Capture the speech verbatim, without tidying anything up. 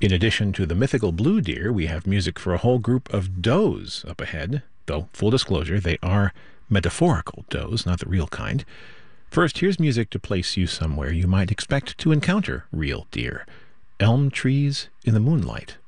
In addition to the mythical blue deer, we have music for a whole group of does up ahead, though, full disclosure, they are metaphorical does, not the real kind. First, here's music to place you somewhere you might expect to encounter real deer. Elm trees in the moonlight.